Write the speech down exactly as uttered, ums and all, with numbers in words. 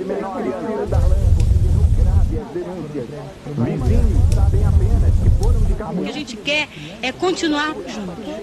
O que a gente quer é continuar juntos.